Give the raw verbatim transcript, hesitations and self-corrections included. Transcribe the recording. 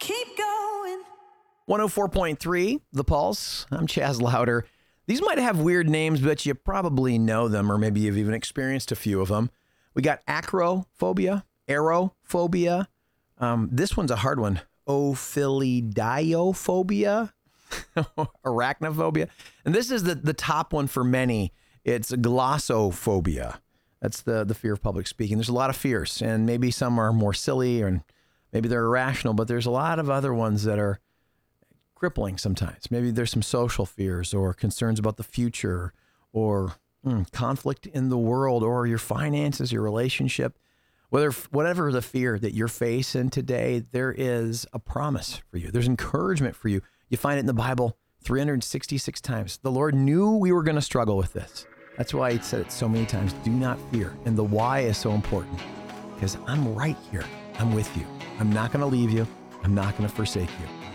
keep going. one oh four point three, The Pulse. I'm Chaz Louder. These might have weird names, but you probably know them, or maybe you've even experienced a few of them. We got acrophobia, aerophobia. Um, this one's a hard one. Ophilidiophobia, arachnophobia. And this is the, the top one for many. It's glossophobia. That's the, the fear of public speaking. There's a lot of fears, and maybe some are more silly and maybe they're irrational, but there's a lot of other ones that are crippling sometimes. Maybe there's some social fears or concerns about the future or mm, conflict in the world or your finances, your relationship. Whether, whatever the fear that you're facing today, there is a promise for you. There's encouragement for you. You find it in the Bible three hundred sixty-six times. The Lord knew we were going to struggle with this. That's why he said it so many times. Do not fear. And the why is so important because I'm right here. I'm with you. I'm not going to leave you. I'm not going to forsake you.